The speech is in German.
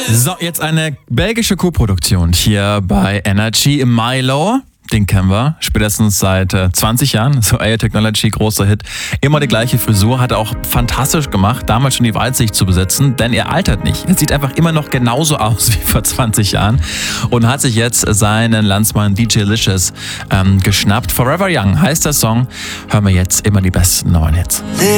So, jetzt eine belgische Co-Produktion hier bei Energy. Milo, den kennen wir spätestens seit 20 Jahren. So Air Technology, großer Hit. Immer die gleiche Frisur, hat er auch fantastisch gemacht, damals schon die Weitsicht zu besitzen, denn er altert nicht. Er sieht einfach immer noch genauso aus wie vor 20 Jahren und hat sich jetzt seinen Landsmann DJ Licious geschnappt. Forever Young heißt der Song. Hören wir jetzt immer die besten neuen Hits.